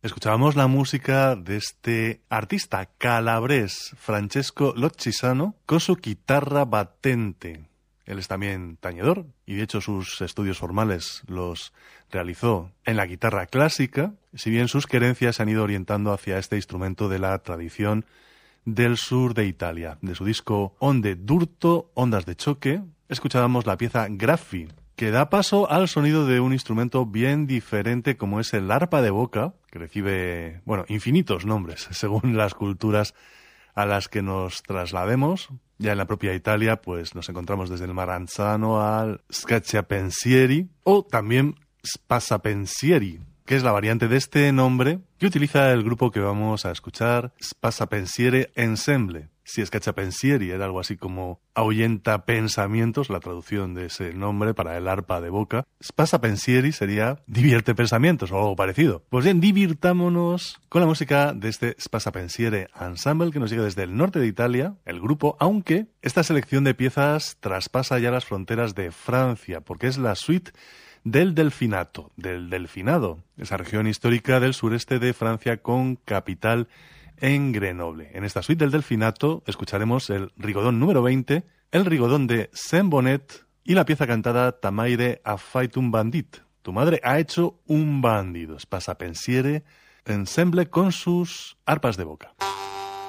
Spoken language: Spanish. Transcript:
Escuchábamos la música de este artista calabrés, Francesco Lochisano, con su guitarra batente. Él es también tañedor y de hecho sus estudios formales los realizó en la guitarra clásica, si bien sus querencias se han ido orientando hacia este instrumento de la tradición del sur de Italia. De su disco Onde d'urto, Ondas de choque, escuchábamos la pieza Graffi, que da paso al sonido de un instrumento bien diferente como es el arpa de boca, que recibe, infinitos nombres según las culturas a las que nos traslademos. Ya en la propia Italia, pues nos encontramos desde el Maranzano al Scacciapensieri o también Spazzapensieri, que es la variante de este nombre que utiliza el grupo que vamos a escuchar, Spazzapensieri Ensemble. Si Scacciapensieri era algo así como ahuyenta pensamientos, la traducción de ese nombre para el arpa de boca, Spazzapensieri sería divierte pensamientos o algo parecido. Pues bien, divirtámonos con la música de este Spazzapensieri Ensemble que nos llega desde el norte de Italia, el grupo, aunque esta selección de piezas traspasa ya las fronteras de Francia, porque es la suite del Delfinato, del Delfinado, esa región histórica del sureste de Francia con capital en Grenoble. En esta suite del Delfinato escucharemos el Rigodón número 20, el Rigodón de Saint-Bonnet y la pieza cantada Tamaire ha fait un bandit. Tu madre ha hecho un bandido. Spazzapensieri Ensemble con sus arpas de boca.